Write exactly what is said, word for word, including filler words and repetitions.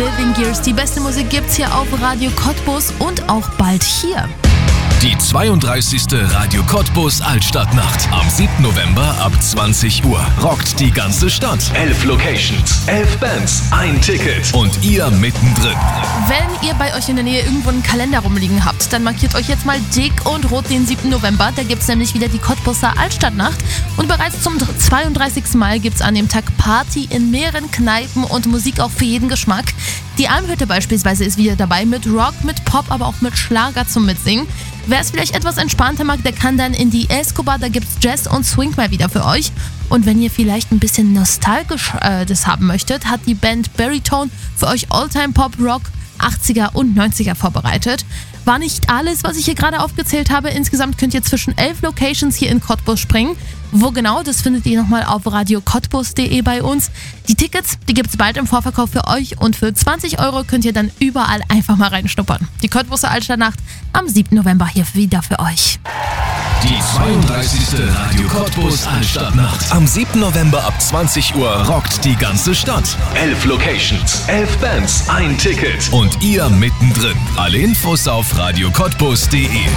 Living Gears. Die beste Musik gibt's hier auf Radio Cottbus und auch bald hier. Die zweiunddreißigste Radio Cottbus Altstadtnacht. Am siebten November ab zwanzig Uhr. Rockt die ganze Stadt. Elf Locations, elf Bands, ein Ticket. Und ihr mittendrin. Wenn ihr bei euch in der Nähe irgendwo einen Kalender rumliegen habt, dann markiert euch jetzt mal dick und rot den siebten November. Da gibt's nämlich wieder die Cottbuser Altstadtnacht. Und bereits zum zweiunddreißigsten Mal gibt's an dem Tag Party in mehreren Kneipen und Musik auch für jeden Geschmack. Die Almhütte beispielsweise ist wieder dabei mit Rock, mit Pop, aber auch mit Schlager zum Mitsingen. Wer es vielleicht etwas entspannter mag, der kann dann in die Escobar, da gibt's Jazz und Swing mal wieder für euch. Und wenn ihr vielleicht ein bisschen nostalgisch äh, das haben möchtet, hat die Band Baritone für euch Alltime Pop, Rock, achtziger und neunziger vorbereitet. War nicht alles, was ich hier gerade aufgezählt habe. Insgesamt könnt ihr zwischen elf Locations hier in Cottbus springen. Wo genau, das findet ihr nochmal auf radio cottbus punkt de bei uns. Die Tickets, die gibt's bald im Vorverkauf für euch und für zwanzig Euro könnt ihr dann überall einfach mal reinschnuppern. Die Cottbuser Altstadtnacht am siebten November hier wieder für euch. Die zweiunddreißigste Radio Cottbus Altstadtnacht. Am siebten November ab zwanzig Uhr rockt die ganze Stadt. Elf Locations, elf Bands, ein Ticket. Und ihr mittendrin. Alle Infos auf radio cottbus punkt de.